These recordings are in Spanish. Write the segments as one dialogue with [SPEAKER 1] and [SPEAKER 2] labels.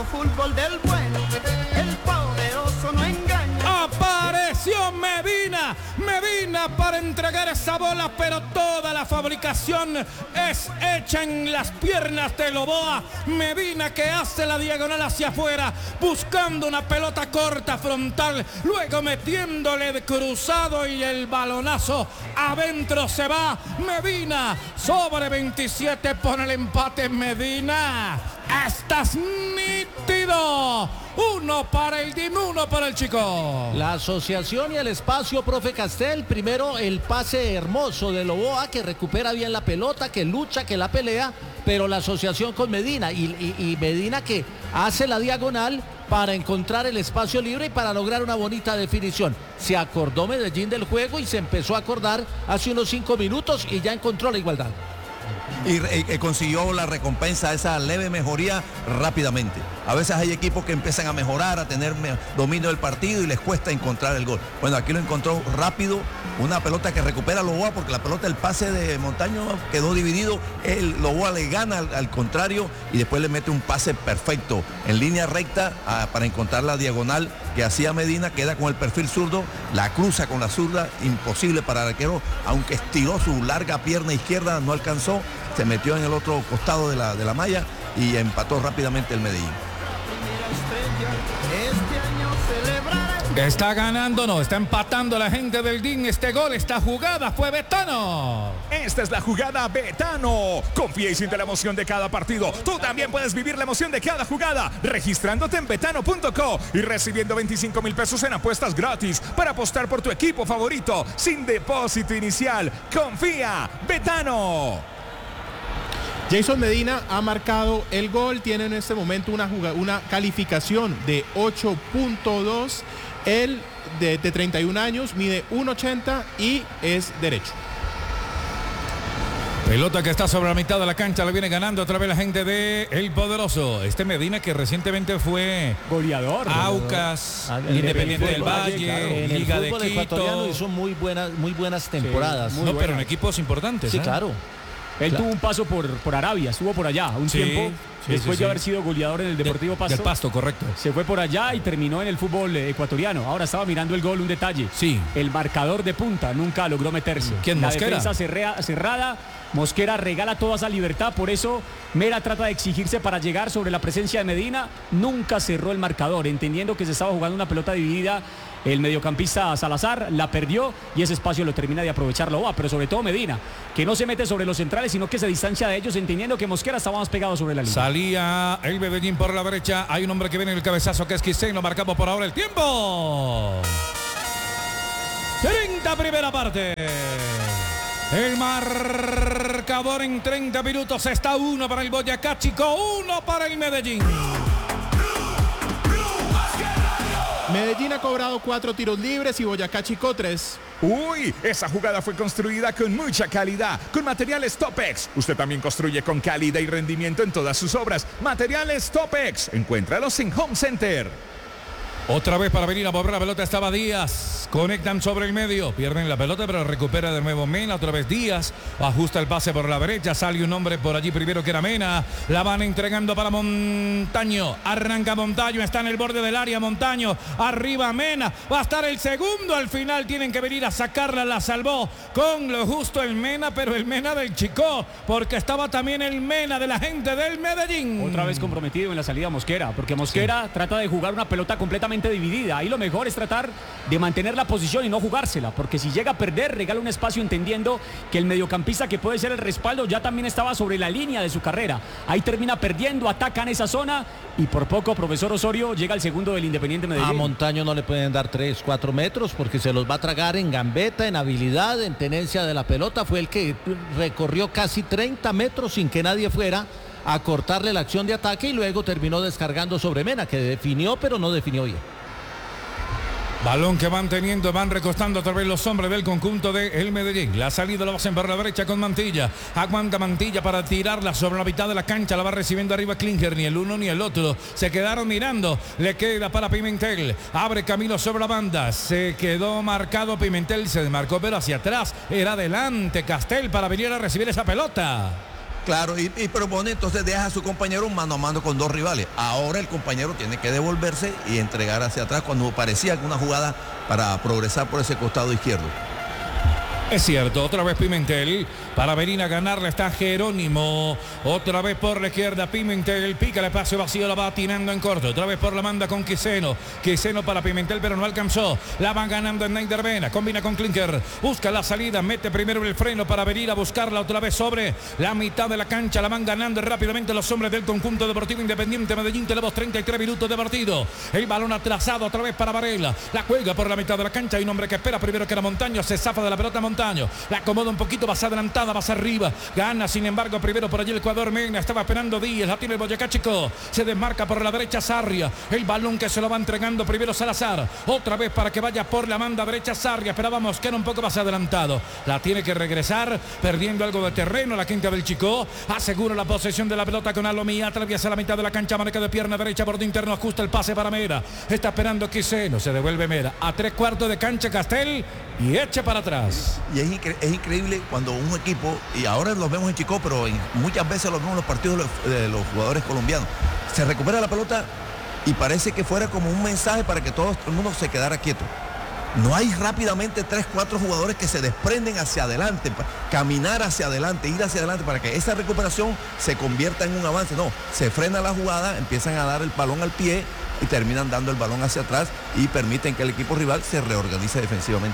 [SPEAKER 1] fútbol del bueno, el poderoso no engaña.
[SPEAKER 2] Apareció Medina para entregar esa bola, pero toda la fabricación es hecha en las piernas de Loboa. Medina que hace la diagonal hacia afuera, buscando una pelota corta frontal, luego metiéndole de cruzado y el balonazo adentro se va. Medina sobre 27 pone el empate. Medina, estás nítido. 1 para el DIM, 1 para el Chico.
[SPEAKER 3] La asociación y el espacio, profe Castel. Primero el pase hermoso de Loboa, que recupera bien la pelota, que lucha, que la pelea, pero la asociación con Medina y Medina que hace la diagonal para encontrar el espacio libre y para lograr una bonita definición. Se acordó Medellín del juego y se empezó a acordar hace unos 5 minutos y ya encontró la igualdad.
[SPEAKER 4] Y consiguió la recompensa, esa leve mejoría rápidamente. A veces hay equipos que empiezan a mejorar, a tener dominio del partido y les cuesta encontrar el gol. Bueno, aquí lo encontró rápido, una pelota que recupera Loboa, porque la pelota, el pase de Montaño quedó dividido, Loboa le gana al contrario y después le mete un pase perfecto en línea recta para encontrar la diagonal que hacía Medina, queda con el perfil zurdo, la cruza con la zurda, imposible para el arquero, aunque estiró su larga pierna izquierda, no alcanzó, se metió en el otro costado de la malla y empató rápidamente el Medellín.
[SPEAKER 2] Está ganando, no, está empatando la gente del DIN. Este gol, esta jugada fue Betano.
[SPEAKER 5] Esta es la jugada Betano. Confía y siente la emoción de cada partido. Tú también puedes vivir la emoción de cada jugada registrándote en betano.co y recibiendo 25,000 pesos en apuestas gratis para apostar por tu equipo favorito sin depósito inicial. Confía, Betano.
[SPEAKER 6] Jason Medina ha marcado el gol, tiene en este momento una calificación de 8.2. Él de 31 años, mide 1.80 y es derecho.
[SPEAKER 2] Pelota que está sobre la mitad de la cancha, la viene ganando otra vez la gente de El Poderoso. Medina que recientemente fue
[SPEAKER 7] goleador.
[SPEAKER 2] Aucas, Independiente del Valle,
[SPEAKER 3] en
[SPEAKER 2] Liga
[SPEAKER 3] el
[SPEAKER 2] de
[SPEAKER 3] fútbol
[SPEAKER 2] Quito.
[SPEAKER 3] ecuatoriano hizo muy buenas temporadas.
[SPEAKER 2] Sí, pero en equipos importantes.
[SPEAKER 3] Sí, claro.
[SPEAKER 7] Él tuvo un paso por Arabia, estuvo por allá un tiempo. Después de haber sido goleador en el Deportivo Pasto.
[SPEAKER 2] Del Pasto, correcto.
[SPEAKER 7] Se fue por allá y terminó en el fútbol ecuatoriano. Ahora estaba mirando el gol, un detalle.
[SPEAKER 2] Sí.
[SPEAKER 7] El marcador de punta nunca logró meterse.
[SPEAKER 2] ¿Quién, Mosquera?
[SPEAKER 7] La defensa cerrada. Mosquera regala toda esa libertad, por eso Mera trata de exigirse para llegar sobre la presencia de Medina. Nunca cerró el marcador, entendiendo que se estaba jugando una pelota dividida. El mediocampista Salazar la perdió y ese espacio lo termina de aprovechar Loboa, pero sobre todo Medina, que no se mete sobre los centrales, sino que se distancia de ellos, entendiendo que Mosquera estaba más pegado sobre la línea.
[SPEAKER 2] Salía el Medellín por la derecha, hay un hombre que viene en el cabezazo que es Quisén, lo marcamos por ahora el tiempo. 30 primera parte. El marcador en 30 minutos está 1 para el Boyacá Chico, 1 para el Medellín.
[SPEAKER 6] Medellín ha cobrado 4 tiros libres y Boyacá Chico 3.
[SPEAKER 5] Uy, esa jugada fue construida con mucha calidad, con materiales Topex. Usted también construye con calidad y rendimiento en todas sus obras. Materiales Topex, encuéntralos en Home Center.
[SPEAKER 2] Otra vez para venir a mover la pelota estaba Díaz. Conectan sobre el medio. Pierden la pelota, pero recupera de nuevo Mena. Otra vez Díaz. Ajusta el pase por la derecha. Sale un hombre por allí primero que era Mena. La van entregando para Montaño. Arranca Montaño. Está en el borde del área Montaño. Arriba Mena. Va a estar el segundo. Al final tienen que venir a sacarla. La salvó con lo justo el Mena, pero el Mena del Chico. Porque estaba también el Mena de la gente del Medellín.
[SPEAKER 7] Otra vez comprometido en la salida Mosquera. Porque Mosquera trata de jugar una pelota completamente dividida. Ahí lo mejor es tratar de mantener la posición y no jugársela, porque si llega a perder, regala un espacio, entendiendo que el mediocampista que puede ser el respaldo ya también estaba sobre la línea de su carrera. Ahí termina perdiendo, atacan esa zona y por poco profesor Osorio llega al segundo del Independiente Medellín.
[SPEAKER 3] A Montaño no le pueden dar 3, 4 metros porque se los va a tragar en gambeta, en habilidad, en tenencia de la pelota. Fue el que recorrió casi 30 metros sin que nadie fuera a cortarle la acción de ataque y luego terminó descargando sobre Mena, que definió pero no definió bien.
[SPEAKER 2] Balón que van teniendo, van recostando otra vez los hombres del conjunto de el Medellín. La salida lo hacen por la derecha con Mantilla. Aguanta Mantilla para tirarla sobre la mitad de la cancha. La va recibiendo arriba Klinger. Ni el uno ni el otro se quedaron mirando. Le queda para Pimentel. Abre camino sobre la banda. Se quedó marcado Pimentel. Se desmarcó pero hacia atrás. Era adelante Castel para venir a recibir esa pelota.
[SPEAKER 4] Claro, y propone, entonces deja a su compañero mano a mano con dos rivales. Ahora el compañero tiene que devolverse y entregar hacia atrás cuando parecía una jugada para progresar por ese costado izquierdo.
[SPEAKER 2] Es cierto, otra vez Pimentel, para venir a ganarle está Jerónimo, otra vez por la izquierda Pimentel, pica el espacio vacío, la va atinando en corto, otra vez por la manda con Quiseno para Pimentel pero no alcanzó, la van ganando en Neider Vena, combina con Klinker, busca la salida, mete primero el freno para venir a buscarla otra vez sobre la mitad de la cancha, la van ganando rápidamente los hombres del conjunto deportivo Independiente Medellín, tenemos 33 minutos de partido, el balón atrasado otra vez para Varela, la juega por la mitad de la cancha, hay un hombre que espera primero que era Montaño, se zafa de la pelota Montaño, la acomoda un poquito, vas adelantada, vas arriba, gana sin embargo primero por allí el Ecuador Mena, estaba esperando Díaz, la tiene el Boyacá Chico, se desmarca por la derecha Sarria, el balón que se lo va entregando primero Salazar, otra vez para que vaya por la banda derecha Sarria, esperábamos que era un poco más adelantado, la tiene que regresar, perdiendo algo de terreno la quinta del Chico, asegura la posesión de la pelota con Alomía, atraviesa la mitad de la cancha, marca de pierna derecha, borde interno, ajusta el pase para Mera, está esperando Quiseno, se devuelve Mera, a 3/4 de cancha Castel y eche para atrás.
[SPEAKER 4] Y es increíble cuando un equipo, y ahora los vemos en Chico, pero muchas veces los vemos en los partidos de los jugadores colombianos, se recupera la pelota y parece que fuera como un mensaje para que todo el mundo se quedara quieto. No hay rápidamente 3-4 jugadores que se desprenden hacia adelante, caminar hacia adelante, ir hacia adelante para que esa recuperación se convierta en un avance. No, se frena la jugada, empiezan a dar el balón al pie y terminan dando el balón hacia atrás y permiten que el equipo rival se reorganice defensivamente.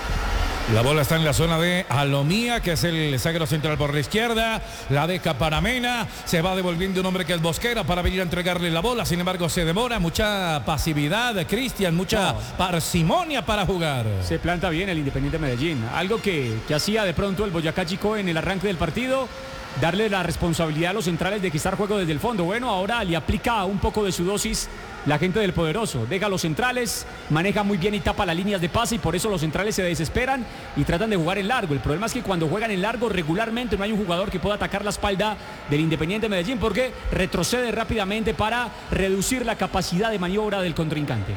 [SPEAKER 2] La bola está en la zona de Alomía, que es el zaguero central por la izquierda. La deja para Mena. Se va devolviendo un hombre que es Bosquera para venir a entregarle la bola. Sin embargo, se demora. Mucha pasividad, Cristian. Mucha parsimonia para jugar.
[SPEAKER 7] Se planta bien el Independiente Medellín. Algo que hacía de pronto el Boyacá Chico en el arranque del partido. Darle la responsabilidad a los centrales de quitar juego desde el fondo. Bueno, ahora le aplica un poco de su dosis la gente del Poderoso. Deja a los centrales, maneja muy bien y tapa las líneas de pase y por eso los centrales se desesperan y tratan de jugar en largo. El problema es que cuando juegan en largo regularmente no hay un jugador que pueda atacar la espalda del Independiente Medellín porque retrocede rápidamente para reducir la capacidad de maniobra del contrincante.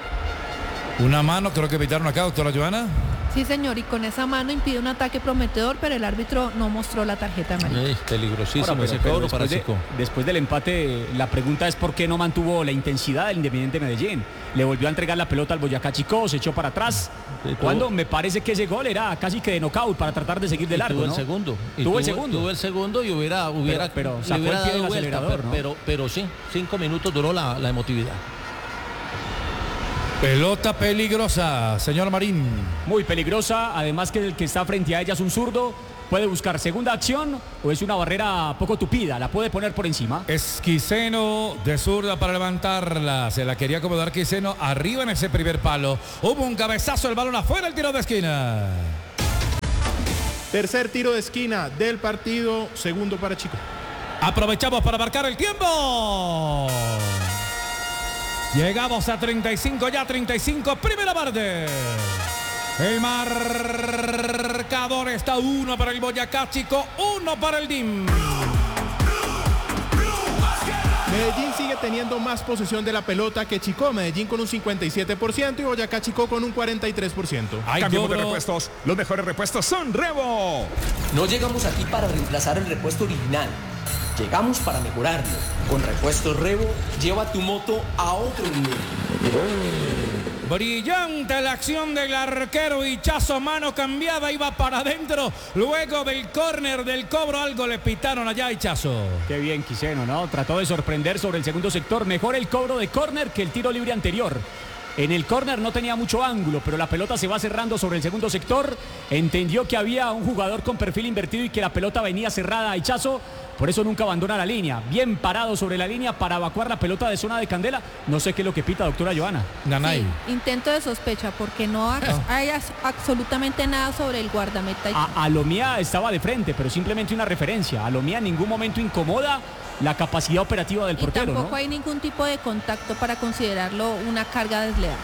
[SPEAKER 2] Una mano, creo que pitaron acá, doctora Joana.
[SPEAKER 8] Sí, señor, y con esa mano impide un ataque prometedor, pero el árbitro no mostró la tarjeta amarilla.
[SPEAKER 3] Peligrosísimo ese cobro para Chico.
[SPEAKER 7] Después del empate, la pregunta es por qué no mantuvo la intensidad del Independiente Medellín. Le volvió a entregar la pelota al Boyacá Chico, se echó para atrás. Cuando me parece que ese gol era casi que de knockout para tratar de seguir de largo,
[SPEAKER 3] tuvo
[SPEAKER 7] ¿no?
[SPEAKER 3] el segundo.
[SPEAKER 7] Tuvo el segundo
[SPEAKER 3] y hubiera
[SPEAKER 7] pero sacó el pie del acelerador, ¿no?
[SPEAKER 3] Pero sí, 5 minutos duró la emotividad.
[SPEAKER 2] Pelota peligrosa, señor Marín.
[SPEAKER 7] Muy peligrosa, además que el que está frente a ella es un zurdo. Puede buscar segunda acción o es una barrera poco tupida, la puede poner por encima.
[SPEAKER 2] Es Quiseno de zurda para levantarla, se la quería acomodar Quiseno arriba en ese primer palo. Hubo un cabezazo, el balón afuera, el tiro de esquina.
[SPEAKER 6] Tercer tiro de esquina del partido, segundo para Chico.
[SPEAKER 2] Aprovechamos para marcar el tiempo. Llegamos a 35, ya 35, primera parte. El marcador está 1 para el Boyacá Chico, 1 para el DIM.
[SPEAKER 6] Medellín sigue teniendo más posesión de la pelota que Chico. Medellín con un 57% y Boyacá Chico con un 43%.
[SPEAKER 5] Cambiamos de repuestos. Los mejores repuestos son Revo.
[SPEAKER 9] No llegamos aquí para reemplazar el repuesto original. Llegamos para mejorarlo. Con Repuestos Revo, lleva tu moto a otro nivel.
[SPEAKER 2] Brillante la acción del arquero, Hichazo, mano cambiada, iba para adentro. Luego del córner, del cobro, algo le pitaron allá a Hichazo.
[SPEAKER 7] Qué bien Quiseno, ¿no? Trató de sorprender sobre el segundo sector. Mejor el cobro de córner que el tiro libre anterior. En el córner no tenía mucho ángulo, pero la pelota se va cerrando sobre el segundo sector. Entendió que había un jugador con perfil invertido y que la pelota venía cerrada a Hichazo. Por eso nunca abandona la línea. Bien parado sobre la línea para evacuar la pelota de zona de Candela. No sé qué es lo que pita, doctora Joana.
[SPEAKER 2] Nanay.
[SPEAKER 8] Sí, intento de sospecha porque no hay absolutamente nada sobre el guardameta.
[SPEAKER 7] Alomía estaba de frente, pero simplemente una referencia. Alomía en ningún momento incomoda la capacidad operativa del portero.
[SPEAKER 8] Tampoco,
[SPEAKER 7] ¿no?
[SPEAKER 8] hay ningún tipo de contacto para considerarlo una carga desleal.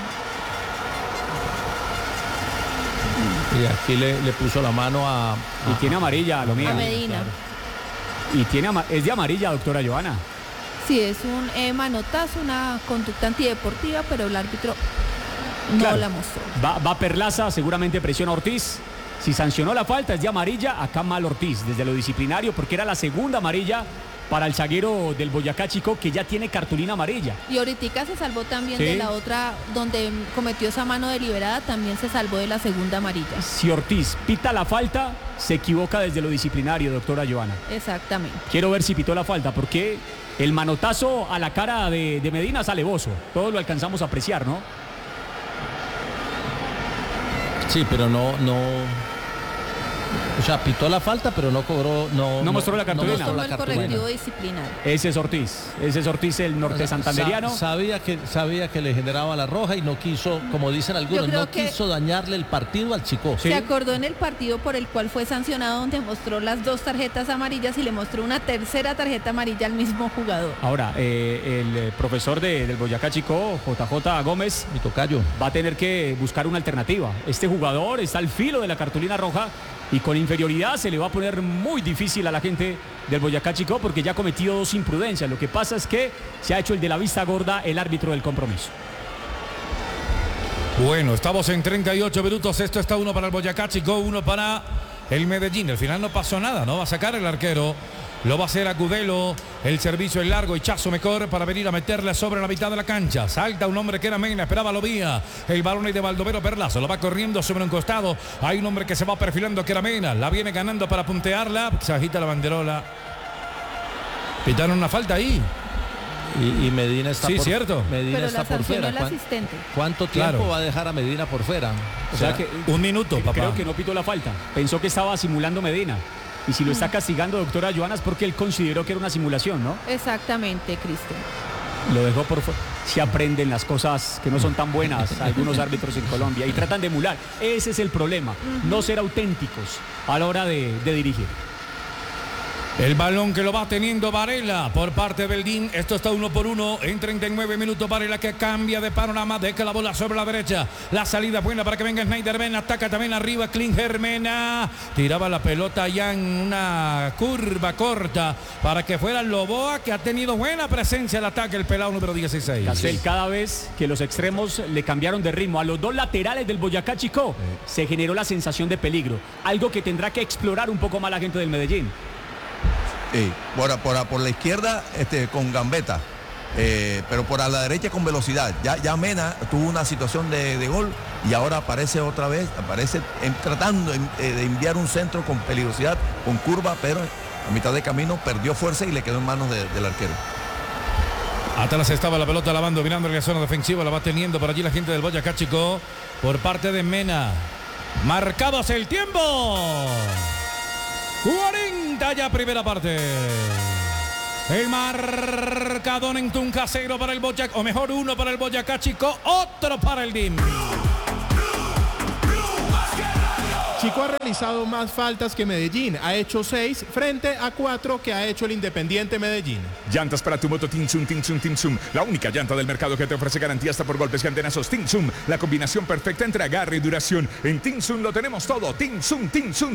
[SPEAKER 3] Y aquí le puso la mano
[SPEAKER 7] y tiene amarilla Alomía.
[SPEAKER 8] A Medina.
[SPEAKER 3] Claro.
[SPEAKER 7] Y es de amarilla, doctora Joana.
[SPEAKER 8] Sí, es un manotazo, una conducta antideportiva, pero el árbitro no la mostró.
[SPEAKER 7] Va Perlaza, seguramente presiona a Ortiz. Si sancionó la falta es de amarilla, acá mal Ortiz, desde lo disciplinario, porque era la segunda amarilla para el zaguero del Boyacá Chico, que ya tiene cartulina amarilla.
[SPEAKER 8] Y ahorita se salvó también
[SPEAKER 7] Sí.
[SPEAKER 8] de la otra, donde cometió esa mano deliberada, también se salvó de la segunda amarilla.
[SPEAKER 7] Si Ortiz pita la falta, se equivoca desde lo disciplinario, doctora Joana.
[SPEAKER 8] Exactamente.
[SPEAKER 7] Quiero ver si pitó la falta, porque el manotazo a la cara de Medina es alevoso. Todos lo alcanzamos a apreciar, ¿no?
[SPEAKER 3] Sí, pero no. O sea, pitó la falta, pero no cobró. No
[SPEAKER 7] mostró la cartulina.
[SPEAKER 8] No tomó el correctivo disciplinario.
[SPEAKER 7] Ese es Ortiz, el norte santanderiano.
[SPEAKER 3] Sabía que le generaba la roja y no quiso, como dicen algunos, no quiso dañarle el partido al Chico.
[SPEAKER 8] Se acordó en el partido por el cual fue sancionado, donde mostró las 2 tarjetas amarillas y le mostró una tercera tarjeta amarilla al mismo jugador.
[SPEAKER 7] Ahora, el profesor del Boyacá Chico, JJ Gómez,
[SPEAKER 3] mi tocayo,
[SPEAKER 7] va a tener que buscar una alternativa. Este jugador está al filo de la cartulina roja y con inferioridad se le va a poner muy difícil a la gente del Boyacá Chico, porque ya ha cometido 2 imprudencias. Lo que pasa es que se ha hecho el de la vista gorda el árbitro del compromiso.
[SPEAKER 2] Bueno, estamos en 38 minutos. Esto está 1 para el Boyacá Chico, 1 para el Medellín. Al final no pasó nada, ¿no? Va a sacar el arquero. Lo va a hacer Agudelo. El servicio es largo y Chazo mejor para venir a meterle sobre la mitad de la cancha. Salta un hombre que era Mena, esperaba lo vía. El balón es de Baldomero Perlazo. Lo va corriendo sobre un costado. Hay un hombre que se va perfilando que era Mena. La viene ganando para puntearla. Se agita la banderola. Pitaron una falta ahí.
[SPEAKER 3] Y Medina está
[SPEAKER 2] sí, cierto.
[SPEAKER 3] Medina
[SPEAKER 8] pero
[SPEAKER 3] está
[SPEAKER 8] la
[SPEAKER 3] por fuera.
[SPEAKER 8] el asistente.
[SPEAKER 3] ¿Cuánto tiempo va a dejar a Medina por fuera?
[SPEAKER 7] O sea que
[SPEAKER 2] 1 minuto, papá.
[SPEAKER 7] Creo que no pitó la falta. Pensó que estaba simulando Medina. Y si lo está castigando, doctora Joana, es porque él consideró que era una simulación, ¿no?
[SPEAKER 8] Exactamente, Cristian.
[SPEAKER 7] Lo dejó por fuera. Se aprenden las cosas que no son tan buenas algunos árbitros en Colombia y tratan de emular. Ese es el problema. No ser auténticos a la hora de dirigir.
[SPEAKER 2] El balón que lo va teniendo Varela por parte del DIN. Esto está 1 por 1 en 39 minutos. Varela que cambia de panorama, deja la bola sobre la derecha. La salida buena para que venga Snyder Mena. Ataca también arriba Klinger Mena. Tiraba la pelota ya en una curva corta para que fuera Loboa, que ha tenido buena presencia al ataque el pelado número 16.
[SPEAKER 7] Castel, cada vez que los extremos le cambiaron de ritmo a los 2 laterales del Boyacá Chico, se generó la sensación de peligro. Algo que tendrá que explorar un poco más la gente del Medellín.
[SPEAKER 4] Por la izquierda con Gambetta, pero por a la derecha con velocidad. Ya Mena tuvo una situación de gol y ahora aparece otra vez, tratando de enviar un centro con peligrosidad, con curva, pero a mitad de camino perdió fuerza y le quedó en manos del arquero.
[SPEAKER 2] Atrás estaba la pelota lavando, mirando en la zona defensiva, la va teniendo por allí la gente del Boyacá Chico por parte de Mena. Marcados el tiempo. 40 ya primera parte. El marcador en Tunja, 0 para el Boyacá, o mejor 1 para el Boyacá Chico, otro para el DIM.
[SPEAKER 6] Chico ha realizado más faltas que Medellín. Ha hecho 6 frente a 4 que ha hecho el Independiente Medellín.
[SPEAKER 5] Llantas para tu moto Tinsum. La única llanta del mercado que te ofrece garantía hasta por golpes y antenazos. Tinsum, la combinación perfecta entre agarre y duración. En Tinsum lo tenemos todo. Tinsum.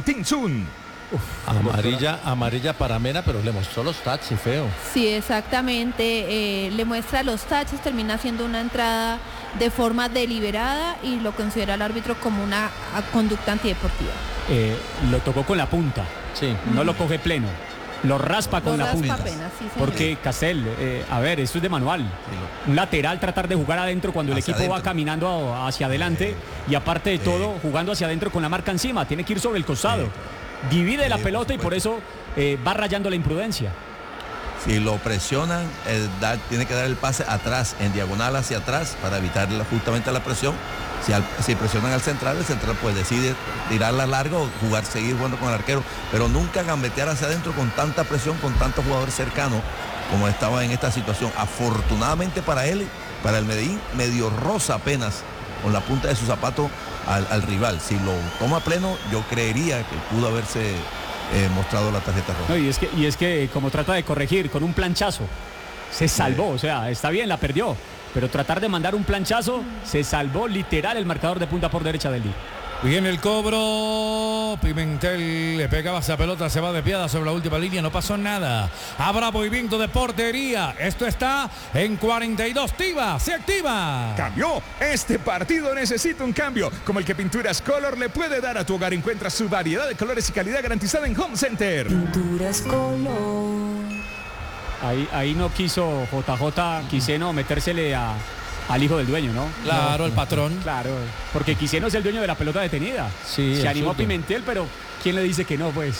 [SPEAKER 3] Amarilla para Mena, pero le mostró los touches y feo.
[SPEAKER 8] Sí, exactamente. Le muestra los touches, termina haciendo una entrada de forma deliberada y lo considera el árbitro como una conducta antideportiva.
[SPEAKER 7] Lo tocó con la punta.
[SPEAKER 3] Sí.
[SPEAKER 7] No lo coge pleno. Lo raspa con la punta.
[SPEAKER 8] Apenas, sí,
[SPEAKER 7] porque Castel, a ver, esto es de manual. Un lateral tratar de jugar adentro cuando el equipo va caminando hacia adelante y aparte de todo, jugando hacia adentro con la marca encima. Tiene que ir sobre el costado. Divide la pelota y por eso va rayando la imprudencia.
[SPEAKER 4] Si lo presionan, tiene que dar el pase atrás, en diagonal hacia atrás, para evitar justamente la presión. Si presionan al central, el central pues decide tirarla largo o seguir jugando con el arquero, pero nunca gambetear hacia adentro con tanta presión, con tantos jugadores cercanos como estaba en esta situación. Afortunadamente para él, para el Medellín, medio roza apenas con la punta de su zapato al rival. Si lo toma pleno, yo creería que pudo haberse mostrado la tarjeta roja.
[SPEAKER 7] No, y es que como trata de corregir con un planchazo, se salvó, o sea, está bien, la perdió, pero tratar de mandar un planchazo, se salvó literal el marcador de punta por derecha del día.
[SPEAKER 2] Viene el cobro. Pimentel le pegaba esa pelota, se va desviada sobre la última línea, no pasó nada. Habrá movimiento de portería. Esto está en 42. Tiva, se activa.
[SPEAKER 5] Cambió. Este partido necesita un cambio, como el que Pinturas Color le puede dar a tu hogar. Encuentra su variedad de colores y calidad garantizada en Home Center.
[SPEAKER 10] Pinturas Color.
[SPEAKER 7] Ahí no quiso JJ Quiseno metérsele al hijo del dueño, ¿no?
[SPEAKER 2] Claro, el patrón.
[SPEAKER 7] Claro, porque Quiseno es el dueño de la pelota detenida.
[SPEAKER 3] Sí,
[SPEAKER 7] se animó
[SPEAKER 3] absurdo.
[SPEAKER 7] Pimentel, pero ¿quién le dice que no, pues?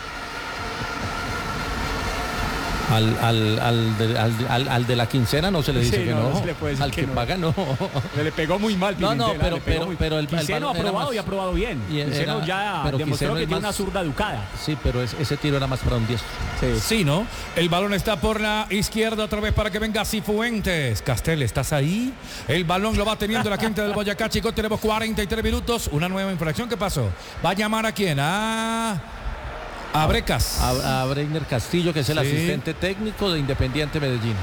[SPEAKER 3] Al de la quincena no se le dice
[SPEAKER 7] Sí,
[SPEAKER 3] que
[SPEAKER 7] no,
[SPEAKER 3] no.
[SPEAKER 7] no se le puede decir
[SPEAKER 3] Al
[SPEAKER 7] que
[SPEAKER 3] que
[SPEAKER 7] no.
[SPEAKER 3] paga no.
[SPEAKER 7] Le pegó muy mal
[SPEAKER 3] No,
[SPEAKER 7] Pimentel.
[SPEAKER 3] no, pero el
[SPEAKER 7] Quiseno ha
[SPEAKER 3] balón era
[SPEAKER 7] aprobado
[SPEAKER 3] más-
[SPEAKER 7] y ha aprobado bien.
[SPEAKER 3] y
[SPEAKER 7] Quiseno
[SPEAKER 3] era-
[SPEAKER 7] ya
[SPEAKER 3] pero
[SPEAKER 7] demostró
[SPEAKER 3] Quiseno
[SPEAKER 7] que
[SPEAKER 3] es
[SPEAKER 7] tiene
[SPEAKER 3] más-
[SPEAKER 7] una zurda educada.
[SPEAKER 3] Sí, pero ese tiro era más para un 10.
[SPEAKER 2] Sí, ¿no? El balón está por la izquierda otra vez para que venga Cifuentes. Castel, ¿estás ahí? El balón lo va teniendo la gente del Boyacá, chicos. Tenemos 43 minutos. Una nueva infracción. ¿Qué pasó? ¿Va a llamar a quién? A Brecas.
[SPEAKER 3] A Breiner Castillo, que es el
[SPEAKER 2] Sí.
[SPEAKER 3] asistente técnico de Independiente Medellín.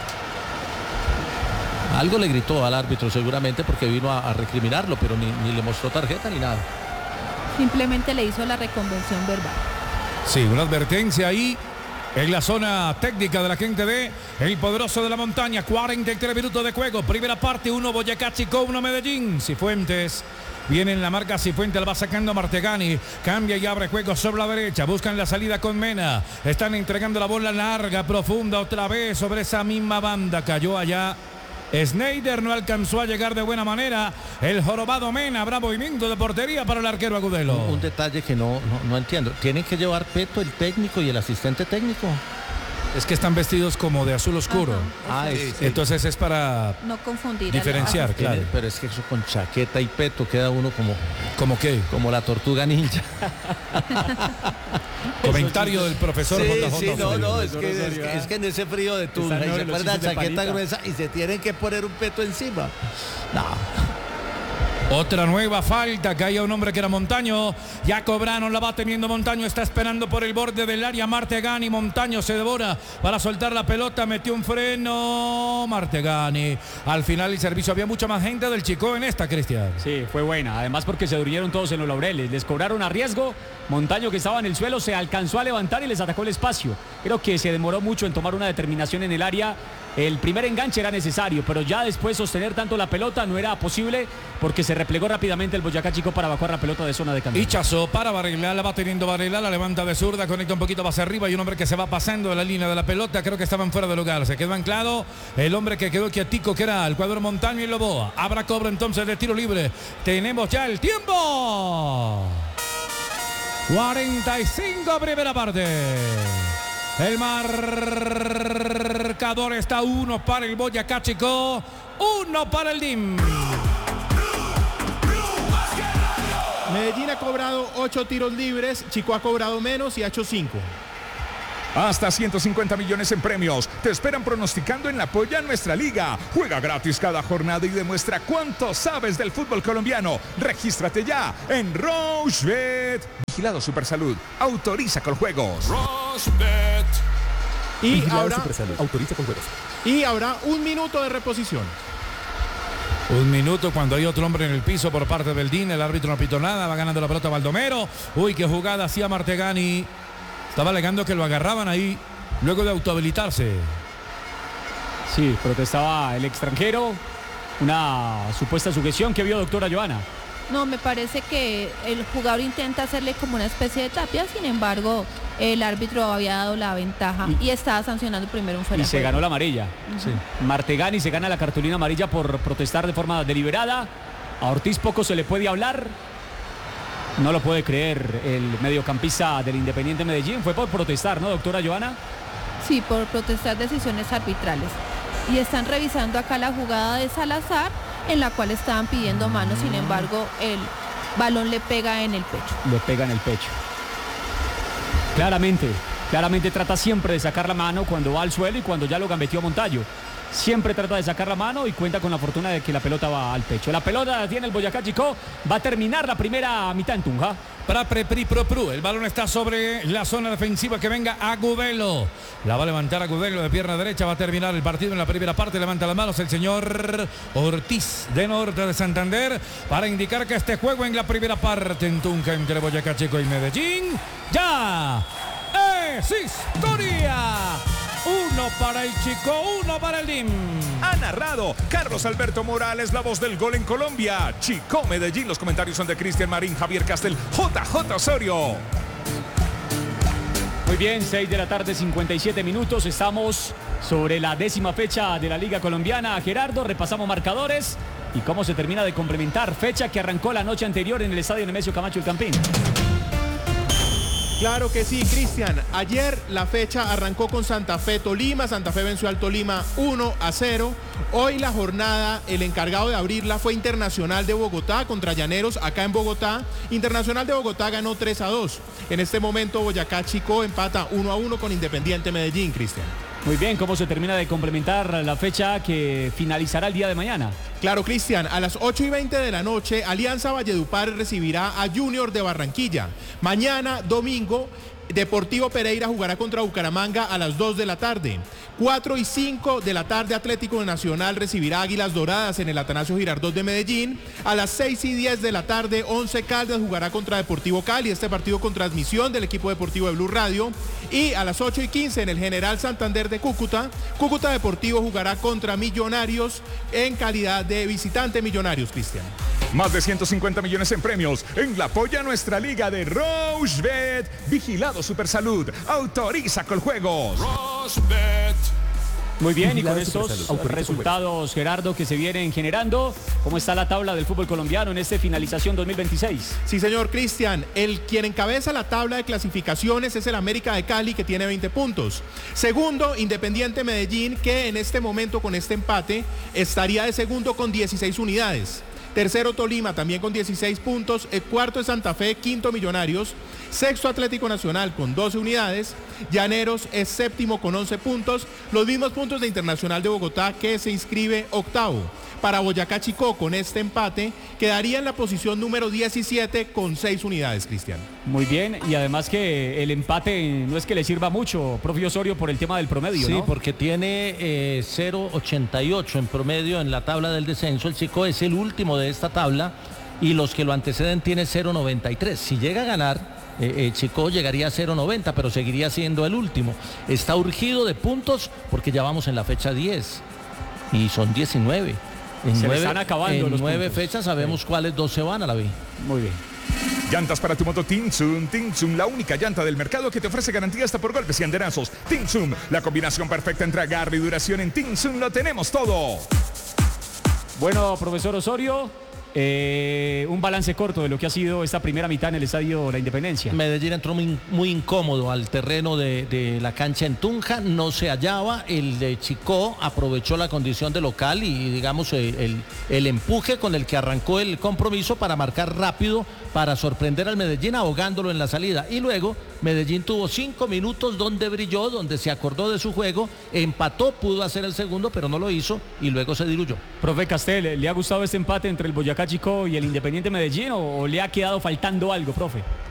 [SPEAKER 3] Algo le gritó al árbitro seguramente porque vino a recriminarlo, pero ni le mostró tarjeta ni nada.
[SPEAKER 8] Simplemente le hizo la reconvención verbal.
[SPEAKER 2] Sí, una advertencia ahí en la zona técnica de la gente de El Poderoso de la Montaña. 43 minutos de juego. Primera parte, 1 Boyacá Chico, 1 Medellín. Cifuentes. Viene en la marca Cifuentes, la va sacando Martegani. Cambia y abre juego sobre la derecha. Buscan la salida con Mena. Están entregando la bola larga, profunda, otra vez sobre esa misma banda. Cayó allá. Schneider no alcanzó a llegar de buena manera. El jorobado Mena. Habrá movimiento de portería para el arquero Agudelo.
[SPEAKER 3] Un detalle que no entiendo. ¿Tienen que llevar peto el técnico y el asistente técnico?
[SPEAKER 2] Es que están vestidos como de azul oscuro.
[SPEAKER 8] Ajá,
[SPEAKER 2] Entonces es para
[SPEAKER 8] no confundir. a la-
[SPEAKER 2] diferenciar, claro.
[SPEAKER 3] Pero es que eso con chaqueta y peto queda uno como
[SPEAKER 2] ¿Cómo qué?
[SPEAKER 3] como la tortuga ninja.
[SPEAKER 2] Comentario del profesor JJ.
[SPEAKER 3] Es que en ese frío de Tunja
[SPEAKER 7] Están
[SPEAKER 3] y se
[SPEAKER 7] los
[SPEAKER 3] ponen la
[SPEAKER 7] chistes de
[SPEAKER 3] chaqueta
[SPEAKER 7] panita.
[SPEAKER 3] gruesa y se tienen que poner un peto encima. No.
[SPEAKER 2] Otra nueva falta, caía un hombre que era Montaño. Ya cobraron, la va teniendo Montaño. Está esperando por el borde del área Martegani. Montaño se devora para soltar la pelota. Metió un freno Martegani. Al final el servicio, había mucha más gente del Chico en esta, Cristian.
[SPEAKER 7] Sí, fue buena. Además porque se durmieron todos en los laureles. Les cobraron a riesgo. Montaño, que estaba en el suelo, se alcanzó a levantar y les atacó el espacio. Creo que se demoró mucho en tomar una determinación en el área. El primer enganche era necesario, pero ya después sostener tanto la pelota no era posible porque se replegó rápidamente el Boyacá Chico para evacuar la pelota de zona de cancha.
[SPEAKER 2] Hichazo para Varela, la va teniendo Varela, la levanta de zurda, conecta un poquito hacia arriba y un hombre que se va pasando de la línea de la pelota, creo que estaban fuera de lugar, se quedó anclado el hombre que quedó quietico, que era el cuadro Montaño y Loboa. Habrá cobro entonces de tiro libre. Tenemos ya el tiempo. 45 primera parte. El marcador está 1 para el Boyacá Chico, 1 para el DIM.
[SPEAKER 6] Medellín ha cobrado 8 tiros libres, Chico ha cobrado menos y ha hecho 5.
[SPEAKER 5] Hasta 150 millones en premios. Te esperan pronosticando en la Polla Nuestra Liga. Juega gratis cada jornada y demuestra cuánto sabes del fútbol colombiano. Regístrate ya en Rochebet. Vigilado Supersalud. Autoriza con juegos.
[SPEAKER 6] Y
[SPEAKER 5] Vigilado
[SPEAKER 6] ahora,
[SPEAKER 5] Supersalud. Autoriza con juegos.
[SPEAKER 6] y habrá 1 minuto de reposición.
[SPEAKER 2] Un minuto cuando hay otro hombre en el piso por parte del DIN. El árbitro no pitó nada. Va ganando la pelota Baldomero. Uy, qué jugada hacía Martegani. Estaba alegando que lo agarraban ahí luego de autohabilitarse.
[SPEAKER 7] Sí, protestaba el extranjero. Una supuesta sujeción que vio doctora Joana.
[SPEAKER 8] No, me parece que el jugador intenta hacerle como una especie de tapia, sin embargo, el árbitro había dado la ventaja y estaba sancionando primero un fuera
[SPEAKER 7] Y
[SPEAKER 8] de
[SPEAKER 7] se
[SPEAKER 8] juego.
[SPEAKER 7] ganó la amarilla.
[SPEAKER 3] Sí.
[SPEAKER 7] Martegani se gana la cartulina amarilla por protestar de forma deliberada. A Ortiz poco se le puede hablar. No lo puede creer el mediocampista del Independiente Medellín. Fue por protestar, ¿no, doctora Joana?
[SPEAKER 8] Sí, por protestar decisiones arbitrales. Y están revisando acá la jugada de Salazar, en la cual estaban pidiendo mano, sin embargo, el balón le pega en el pecho.
[SPEAKER 7] Le pega en el pecho. Claramente trata siempre de sacar la mano cuando va al suelo y cuando ya lo gambeteó Montaño. Siempre trata de sacar la mano y cuenta con la fortuna de que la pelota va al pecho. La pelota la tiene el Boyacá Chico. Va a terminar la primera mitad en Tunja.
[SPEAKER 2] para Prepri Pro Pru. El balón está sobre la zona defensiva, que venga Agudelo. La va a levantar Agudelo de pierna derecha. Va a terminar el partido en la primera parte. Levanta las manos el señor Ortiz de Norte de Santander para indicar que este juego en la primera parte en Tunja entre Boyacá Chico y Medellín ya es historia. 1 para el Chico, 1 para el DIM.
[SPEAKER 5] Ha narrado Carlos Alberto Morales, la voz del gol en Colombia. Chico Medellín. Los comentarios son de Cristian Marín, Javier Castel, JJ Osorio.
[SPEAKER 7] Muy bien, 6 de la tarde, 57 minutos. Estamos sobre la 10ª fecha de la Liga Colombiana. Gerardo, repasamos marcadores y cómo se termina de complementar. Fecha que arrancó la noche anterior en el estadio Nemesio Camacho El Campín.
[SPEAKER 6] Claro que sí, Cristian. Ayer la fecha arrancó con Santa Fe Tolima. Santa Fe venció al Tolima 1-0. Hoy la jornada, el encargado de abrirla fue Internacional de Bogotá contra Llaneros acá en Bogotá. Internacional de Bogotá ganó 3-2. En este momento Boyacá Chico empata 1-1 con Independiente Medellín, Cristian.
[SPEAKER 7] Muy bien, ¿cómo se termina de complementar la fecha que finalizará el día de mañana?
[SPEAKER 6] Claro, Cristian, a las 8:20 de la noche, Alianza Valledupar recibirá a Junior de Barranquilla. Mañana, domingo, Deportivo Pereira jugará contra Bucaramanga a las 2 de la tarde. 4:05 de la tarde, Atlético Nacional recibirá Águilas Doradas en el Atanasio Girardot de Medellín. A las 6:10 de la tarde, Once Caldas jugará contra Deportivo Cali. Este partido con transmisión del equipo deportivo de Blue Radio. Y a las 8:15 en el General Santander de Cúcuta, Cúcuta Deportivo jugará contra Millonarios en calidad de visitante. Millonarios, Cristian.
[SPEAKER 5] Más de 150 millones en premios en la Polla Nuestra Liga de Rochebet. Vigilado Supersalud. Autoriza Coljuegos.
[SPEAKER 7] Rochebet. Muy bien, y con estos resultados, Gerardo, que se vienen generando, ¿cómo está la tabla del fútbol colombiano en esta finalización 2026?
[SPEAKER 6] Sí, señor Cristian, quien encabeza la tabla de clasificaciones es el América de Cali, que tiene 20 puntos. Segundo, Independiente Medellín, que en este momento con este empate estaría de segundo con 16 unidades. Tercero, Tolima, también con 16 puntos. El cuarto es Santa Fe, quinto Millonarios. Sexto, Atlético Nacional con 12 unidades. Llaneros es séptimo con 11 puntos. Los mismos puntos de Internacional de Bogotá, que se inscribe octavo. Para Boyacá Chico, con este empate, quedaría en la posición número 17 con 6 unidades, Cristian.
[SPEAKER 7] Muy bien, y además que el empate no es que le sirva mucho, profe Osorio, por el tema del promedio,
[SPEAKER 3] sí,
[SPEAKER 7] ¿no?
[SPEAKER 3] porque tiene 0.88 en promedio en la tabla del descenso. El Chico es el último de esta tabla y los que lo anteceden tiene 0.93. Si llega a ganar, Chico llegaría a 0.90, pero seguiría siendo el último. Está urgido de puntos porque ya vamos en la fecha 10 y son 19.
[SPEAKER 7] Se le están acabando los
[SPEAKER 3] 9
[SPEAKER 7] puntos.
[SPEAKER 3] fechas sabemos cuáles 2 se van a la B.
[SPEAKER 7] Muy bien.
[SPEAKER 5] Llantas para tu moto Tinsun. Tinsun, la única llanta del mercado que te ofrece garantía hasta por golpes y andenazos. Tinsun, la combinación perfecta entre agarre y duración. En Tinsun lo tenemos todo.
[SPEAKER 7] Bueno, profesor Osorio, un balance corto de lo que ha sido esta primera mitad en el estadio La Independencia.
[SPEAKER 3] Medellín entró muy incómodo al terreno de la cancha en Tunja, no se hallaba. El de Chico aprovechó la condición de local y digamos el empuje con el que arrancó el compromiso para marcar rápido, para sorprender al Medellín ahogándolo en la salida. Y luego Medellín tuvo 5 minutos donde brilló, donde se acordó de su juego, empató, pudo hacer el segundo, pero no lo hizo y luego se diluyó.
[SPEAKER 7] Profe Castel, ¿le ha gustado este empate entre el Boyacá Chico y el Independiente Medellín o le ha quedado faltando algo, profe?